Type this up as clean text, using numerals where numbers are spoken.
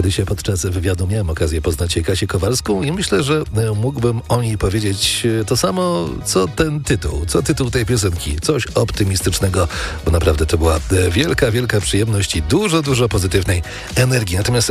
Kiedyś podczas wywiadu miałem okazję poznać Kasię Kowalską i myślę, że mógłbym o niej powiedzieć to samo, co ten tytuł, co tytuł tej piosenki. Coś optymistycznego, bo naprawdę to była wielka, wielka przyjemność i dużo, dużo pozytywnej energii. Natomiast